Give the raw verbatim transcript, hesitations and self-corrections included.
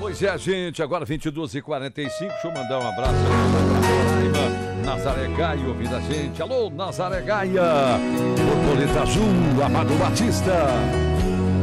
Pois é, gente, agora vinte e duas e quarenta e cinco, deixa eu mandar um abraço aí pra Nazaré Gaia ouvindo a gente. Alô, Nazaré Gaia, Borboleta Azul, Amado Batista.